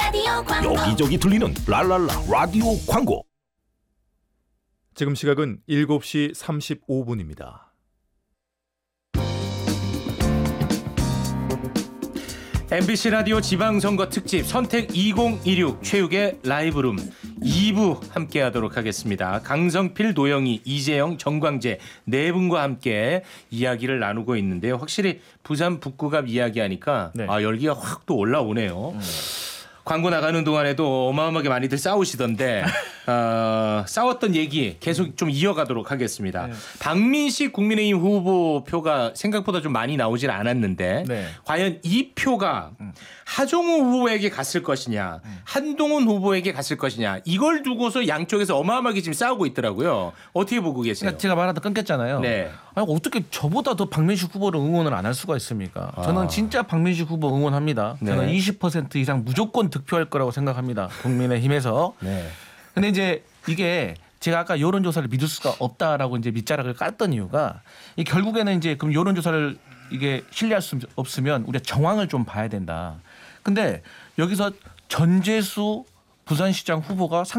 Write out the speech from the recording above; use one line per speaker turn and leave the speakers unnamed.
여기저기 들리는 랄랄라 라디오 광고.
지금 시각은 7시 35분입니다.
MBC 라디오 지방선거 특집 선택 2016 최욱의 라이브룸 2부 함께하도록 하겠습니다. 강성필, 노영희, 이재영, 정광재 네 분과 함께 이야기를 나누고 있는데요. 확실히 부산 북구갑 이야기하니까
네.
열기가 확 또 올라오네요. 광고 나가는 동안에도 어마어마하게 많이들 싸우시던데 싸웠던 얘기 계속 좀 이어가도록 하겠습니다.
네.
박민식 국민의힘 후보 표가 생각보다 좀 많이 나오질 않았는데
네.
과연 이 표가 하정우 후보에게 갔을 것이냐 한동훈 후보에게 갔을 것이냐 이걸 두고서 양쪽에서 어마어마하게 지금 싸우고 있더라고요. 어떻게 보고 계세요?
그러니까 제가 말하다 끊겼잖아요.
네.
아니, 어떻게 저보다 더 박민식 후보를 응원을 안 할 수가 있습니까? 저는 진짜 박민식 후보 응원합니다. 저는
네.
20% 이상 무조건 득표할 거라고 생각합니다. 국민의힘에서.
네.
근데 이제 이게 제가 아까 여론조사를 믿을 수가 없다라고 이제 밑자락을 깠던 이유가 이 결국에는 이제 그럼 여론조사를 이게 신뢰할 수 없으면 우리가 정황을 좀 봐야 된다. 근데 여기서 전재수 부산시장 후보가